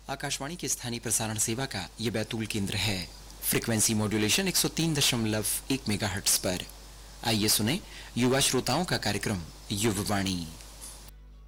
आकाशवाणी के स्थानीय प्रसारण सेवा का ये बैतूल केंद्र है। फ्रीक्वेंसी मॉड्यूलेशन 103.1 मेगाहर्ट्ज पर। आइए सुने युवा श्रोताओं का कार्यक्रम युववाणी।